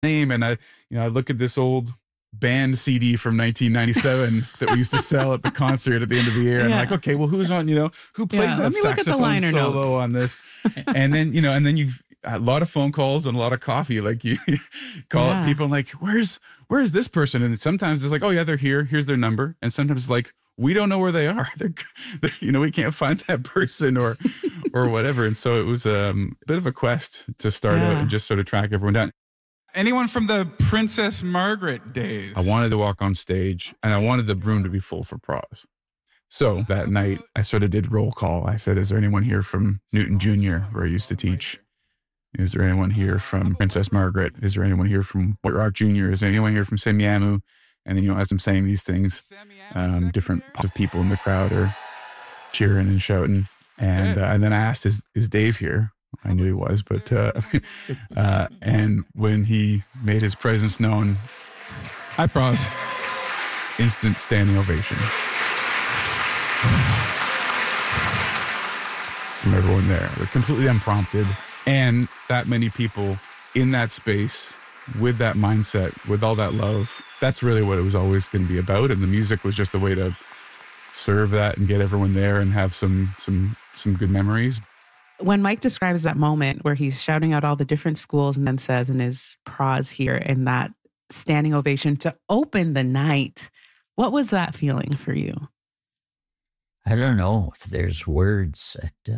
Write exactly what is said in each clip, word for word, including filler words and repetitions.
name. And I, you know, I look at this old band C D from nineteen ninety-seven that we used to sell at the concert at the end of the year. And Yeah. I'm like, okay, well, who's on, you know, who played Yeah, that let me look at the saxophone liner solo notes. on this? And then, you know, and then you a lot of phone calls and a lot of coffee. Like you call Yeah. up people and like, where's, where's this person? And sometimes it's like, oh yeah, they're here. Here's their number. And sometimes it's like, we don't know where they are. They're, they're you know, we can't find that person or, or whatever. And so it was um, a bit of a quest to start Yeah. out and just sort of track everyone down. Anyone from the Princess Margaret days? I wanted to walk on stage and I wanted the room to be full for Pros. So that night I sort of did roll call. I said, is there anyone here from Newton Junior where I used to teach? Is there anyone here from Princess Margaret? Is there anyone here from White Rock Junior? Is there anyone here from Semiahmoo? And then, you know, as I'm saying these things, um, different of people in the crowd are cheering and shouting. And uh, and then I asked, is, is Dave here? I knew he was, but uh, uh, and when he made his presence known, hi, Pros, instant standing ovation from everyone there. They're completely unprompted. And that many people in that space with that mindset, with all that love, that's really what it was always going to be about. And the music was just a way to serve that and get everyone there and have some some some good memories. When Mike describes that moment where he's shouting out all the different schools and then says in his Pros here in that standing ovation to open the night, what was that feeling for you? I don't know if there's words that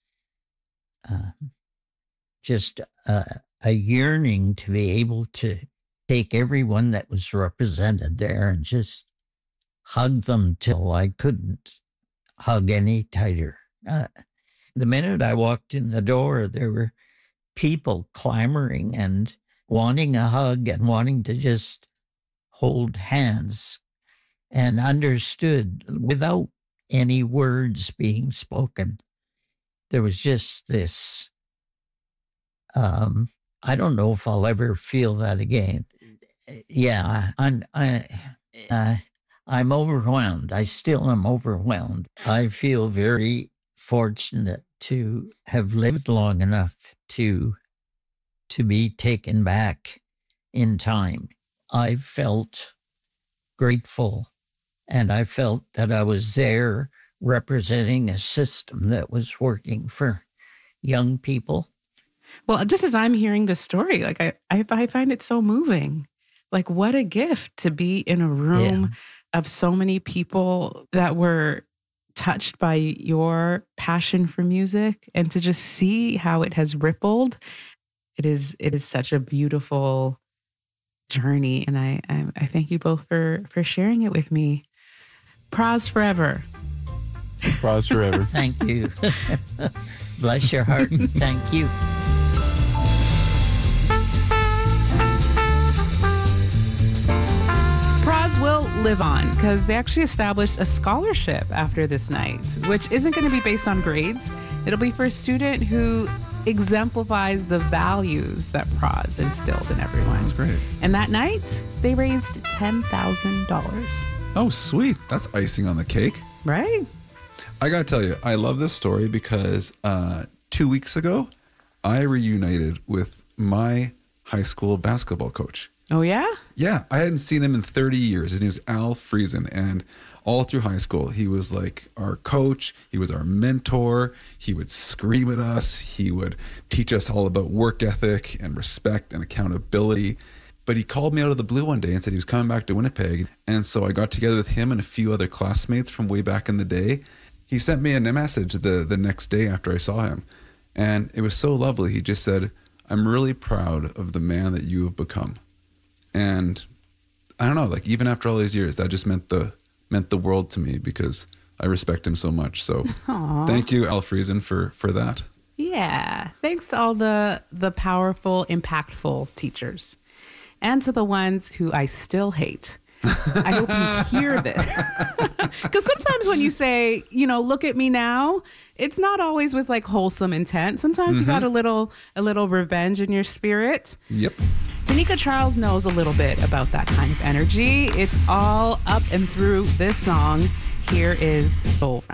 uh, uh, just uh, a yearning to be able to take everyone that was represented there and just hug them till I couldn't hug any tighter. Uh, the minute I walked in the door, there were people clamoring and wanting a hug and wanting to just hold hands and understood without any words being spoken. There was just this, um, I don't know if I'll ever feel that again. Yeah, I'm, I, uh, I'm overwhelmed. I still am overwhelmed. I feel very fortunate to have lived long enough to, to be taken back in time. I felt grateful. And I felt that I was there representing a system that was working for young people. Well, just as I'm hearing this story, like I, I, I find it so moving. Like what a gift to be in a room Yeah. of so many people that were touched by your passion for music and to just see how it has rippled. It is, it is such a beautiful journey. And I, I, I thank you both for, for sharing it with me. Pros forever. Pros forever. Thank you. Bless your heart and thank you. Pros will live on because they actually established a scholarship after this night, which isn't going to be based on grades. It'll be for a student who exemplifies the values that Pros instilled in everyone. That's great. And that night, they raised ten thousand dollars. Oh, sweet. That's icing on the cake. Right? I got to tell you, I love this story because uh, two weeks ago, I reunited with my high school basketball coach. Oh, yeah? Yeah, I hadn't seen him in thirty years. His name was Al Friesen. And all through high school, he was like our coach. He was our mentor. He would scream at us. He would teach us all about work ethic and respect and accountability. But he called me out of the blue one day and said he was coming back to Winnipeg. And so I got together with him and a few other classmates from way back in the day. He sent me a message the, the next day after I saw him. And it was so lovely. He just said, I'm really proud of the man that you have become. And I don't know, like even after all these years, that just meant the meant the world to me because I respect him so much. So Aww. Thank you, Al Friesen, for, for that. Yeah. Thanks to all the the powerful, impactful teachers. And to the ones who I still hate. I hope you hear this. Because sometimes when you say, you know, look at me now, it's not always with like wholesome intent. Sometimes mm-hmm. you got a little a little revenge in your spirit. Yep. Tanika Charles knows a little bit about that kind of energy. It's all up and through this song. Here is Soul.